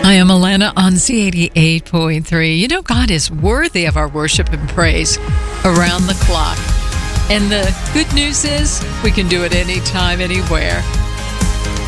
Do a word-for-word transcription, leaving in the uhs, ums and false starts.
I am Alana on Z eighty-eight point three. You know, God is worthy of our worship and praise around the clock. And the good news is we can do it anytime, anywhere.